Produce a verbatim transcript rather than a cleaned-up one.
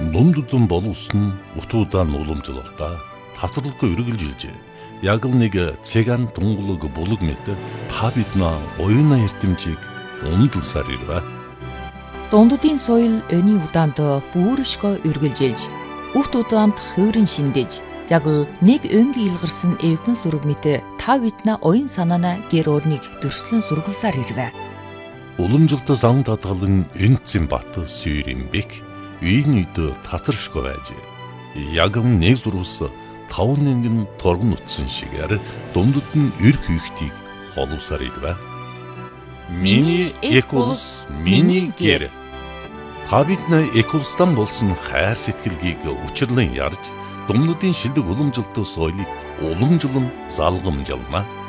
Ном дутун болуулсан утуудаан уламжлалтаа тасралгүй үргэлжилжээ. Яг л нэг цэган тунгалаг булаг мэт та биднаа оюуна эрдэмжийг ундалсаар ирвэ. Дунддын соёл өний удаанд бүршгөө үргэлжилж, урт удаанд хөөрөн шиндэж, яг л нэг өнгийн илгарсан эвгэн сүрэг мэт та биднаа оюун санаана гэр орныг дөрслөн сургалсаар ирвэ. Уламжлалт зан татгалан энцэн бат сүйрэмбек үйн үйд татаршгүй байж. Яг нэг зурвас таван нэнгэн торгон утсан шигээр дундад нь эр хийхтийг холуусаар ирвэ. Миний эколс, миний гэр. Та биднээ эколстан болсон хайр сэтгэлгийг учирлан ярьж, дундадын шилдэг уламжлалт соёлыг уламжлан залгамжлана.